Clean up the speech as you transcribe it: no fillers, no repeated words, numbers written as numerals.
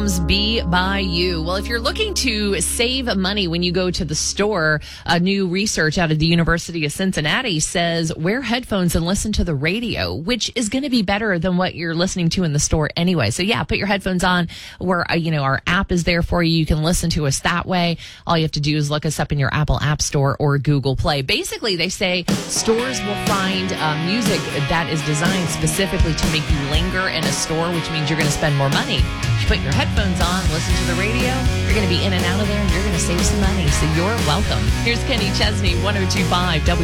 homes be by you. Well, if you're looking to save money when you go to the store, a new research out of the University of Cincinnati says wear headphones and listen to the radio, which is going to be better than what you're listening to in the store anyway. So yeah, put your headphones on where, our app is there for you. You can listen to us that way. All you have to do is look us up in your Apple App Store or Google Play. Basically, they say stores will find music that is designed specifically to make you linger in a store, which means you're going to spend more money. If you put your headphones on, listen to the radio, you're going to be in and out of there and you're going to save some money. So you're welcome. Here's Kenny Chesney, 102.5